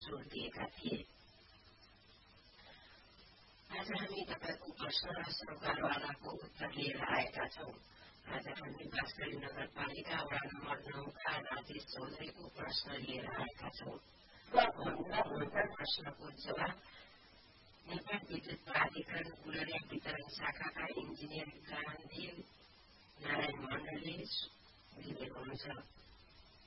जोड दिएका थिए। आज हामी तपाईको प्रश्न र सरकारवालाको उत्तर लिएर आएका छौं। आज हामी बाँसगढी नगरपालिका वडा नम्बर 9 का राजेश चौधरीको प्रश्न लिएर आएका छौं। उहाँका प्रश्नको जवाब नेपाल विद्युत प्राधिकरण गुलरिया वितरण शाखाका इन्जिनियर गान्धी नारायण मण्डलले दिनुभएको हुन्छ।